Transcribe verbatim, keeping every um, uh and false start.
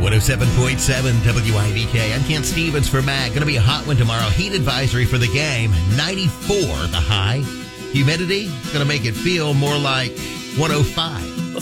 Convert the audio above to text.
one oh seven point seven W I D K. I'm Kent Stevens for Mag. Going to be a hot one tomorrow. Heat advisory for the game. ninety-four the high. Humidity is going to make it feel more like one oh five.